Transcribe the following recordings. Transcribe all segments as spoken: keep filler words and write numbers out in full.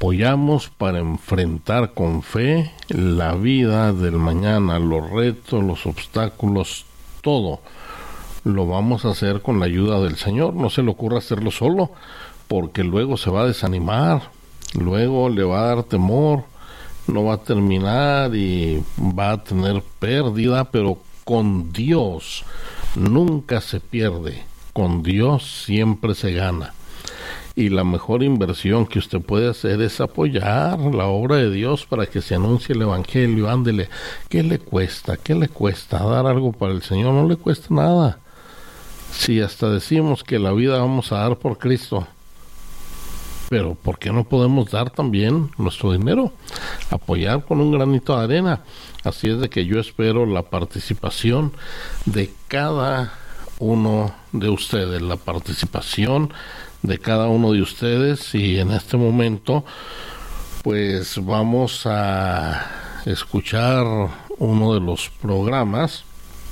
apoyamos para enfrentar con fe la vida del mañana, los retos, los obstáculos, todo. Lo vamos a hacer con la ayuda del Señor. No se le ocurra hacerlo solo, porque luego se va a desanimar, luego le va a dar temor, no va a terminar y va a tener pérdida, pero con Dios nunca se pierde, con Dios siempre se gana. Y la mejor inversión que usted puede hacer es apoyar la obra de Dios para que se anuncie el Evangelio. Ándele, ¿qué le cuesta? ¿Qué le cuesta? Dar algo para el Señor no le cuesta nada. Si hasta decimos que la vida vamos a dar por Cristo, pero ¿por qué no podemos dar también nuestro dinero? Apoyar con un granito de arena. Así es de que yo espero la participación de cada uno de ustedes, la participación de cada uno de ustedes, y en este momento pues vamos a escuchar uno de los programas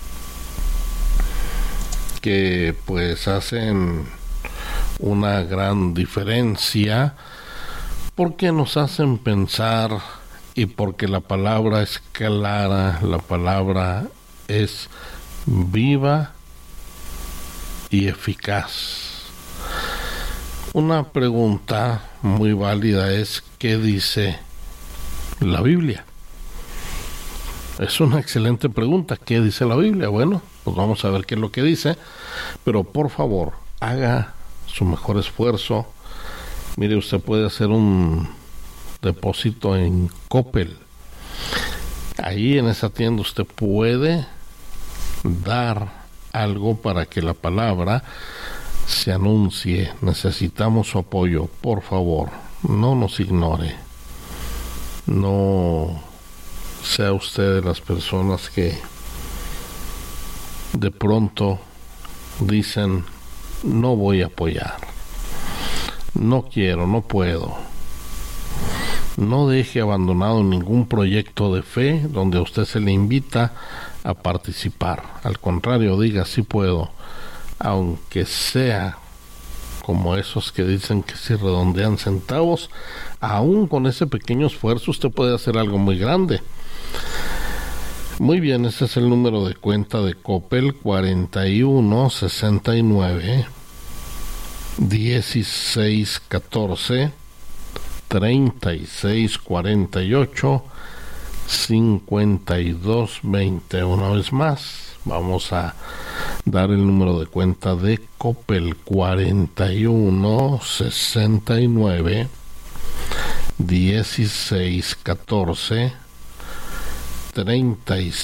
que pues hacen una gran diferencia porque nos hacen pensar y porque la palabra es clara, la palabra es viva y eficaz. Una pregunta muy válida es: ¿qué dice la Biblia? Es una excelente pregunta. ¿Qué dice la Biblia? Bueno, pues vamos a ver qué es lo que dice, pero por favor, haga su mejor esfuerzo. Mire, usted puede hacer un depósito en Coppel. Ahí en esa tienda usted puede dar algo para que la palabra se anuncie. Necesitamos su apoyo. Por favor, no nos ignore. No sea usted de las personas que de pronto dicen: no voy a apoyar, no quiero, no puedo. No deje abandonado ningún proyecto de fe donde a usted se le invita a participar. Al contrario, diga: sí puedo, aunque sea como esos que dicen que si redondean centavos, aún con ese pequeño esfuerzo usted puede hacer algo muy grande. Muy bien, ese es el número de cuenta de Coppel: cuarenta y uno sesenta y nueve dieciséis catorce treinta y seis cuarenta y ocho cincuenta y dos veinte. Una vez más, vamos a dar el número de cuenta de Coppel: cuarenta y uno sesenta y nueve dieciséis catorce treinta y